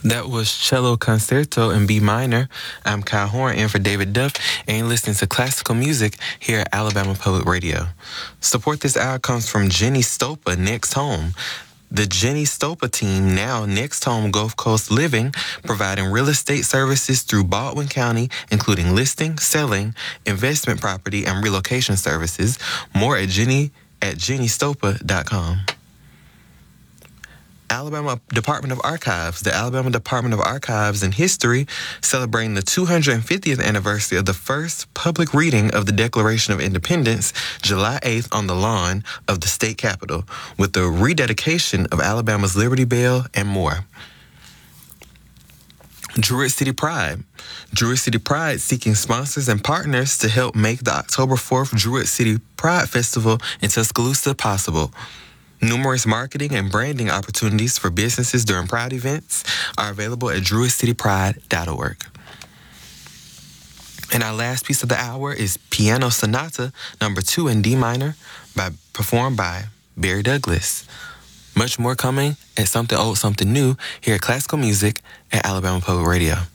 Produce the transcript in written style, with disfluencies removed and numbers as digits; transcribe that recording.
That was Cello Concerto in B minor. I'm Kyle Horn in for David Duff, and you're listening to classical music here at Alabama Public Radio. Support this hour comes from Jenny Stopa, Next Home. The Jenny Stopa team, now Next Home Gulf Coast Living, providing real estate services through Baldwin County, including listing, selling, investment property, and relocation services. More at jennystopa.com. Alabama Department of Archives. The Alabama Department of Archives and History celebrating the 250th anniversary of the first public reading of the Declaration of Independence, July 8th on the lawn of the state capitol, with the rededication of Alabama's Liberty Bell and more. Druid City Pride. Druid City Pride seeking sponsors and partners to help make the October 4th Druid City Pride Festival in Tuscaloosa possible. Numerous marketing and branding opportunities for businesses during Pride events are available at druidcitypride.org. And our last piece of the hour is Piano Sonata No. 2 in D minor, performed by Barry Douglas. Much more coming at Something Old, Something New here at Classical Music at Alabama Public Radio.